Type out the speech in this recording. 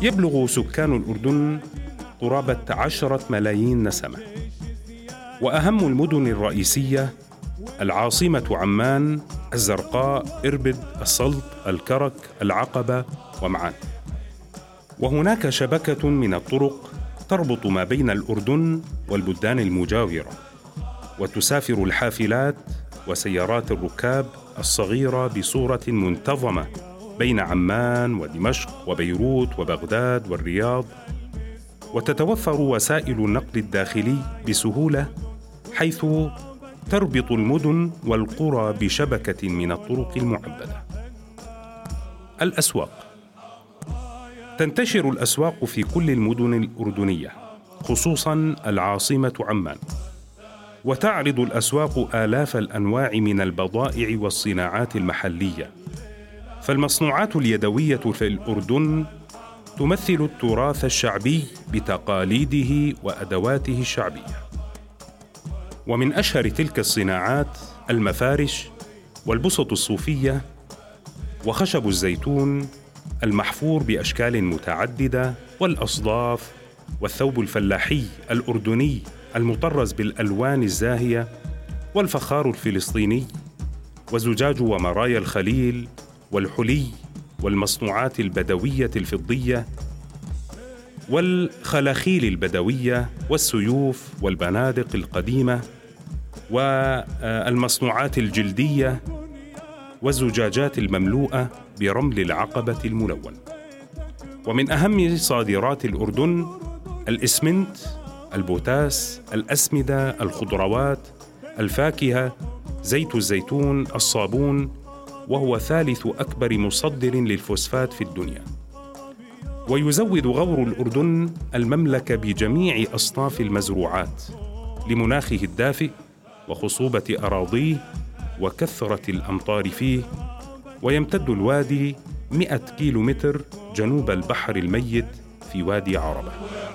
يبلغ سكان الأردن قرابة 10 ملايين نسمة، وأهم المدن الرئيسية العاصمة عمان، الزرقاء، إربد، السلط، الكرك، العقبة ومعان. وهناك شبكة من الطرق تربط ما بين الأردن والبلدان المجاورة، وتسافر الحافلات وسيارات الركاب الصغيرة بصورة منتظمة بين عمان ودمشق وبيروت وبغداد والرياض، وتتوفر وسائل النقل الداخلي بسهولة، حيث تربط المدن والقرى بشبكة من الطرق المعبدة. الأسواق: تنتشر الأسواق في كل المدن الأردنية، خصوصاً العاصمة عمان، وتعرض الأسواق آلاف الأنواع من البضائع والصناعات المحلية. فالمصنوعات اليدوية في الأردن تمثل التراث الشعبي بتقاليده وأدواته الشعبية. ومن أشهر تلك الصناعات المفارش والبسط الصوفية وخشب الزيتون المحفور بأشكال متعددة، والأصداف، والثوب الفلاحي الأردني المطرز بالألوان الزاهية، والفخار الفلسطيني، وزجاج ومرايا الخليل، والحلي، والمصنوعات البدوية الفضية، والخلاخيل البدوية، والسيوف والبنادق القديمة، والمصنوعات الجلدية، والزجاجات المملوءة برمل العقبة الملون. ومن أهم صادرات الأردن الإسمنت، البوتاس، الأسمدة، الخضروات، الفاكهة، زيت الزيتون، الصابون، وهو ثالث أكبر مصدر للفوسفات في الدنيا. ويزود غور الأردن المملكة بجميع أصناف المزروعات لمناخه الدافئ وخصوبة أراضيه وكثرة الأمطار فيه. ويمتد الوادي 100 كيلومتر جنوب البحر الميت في وادي عربة.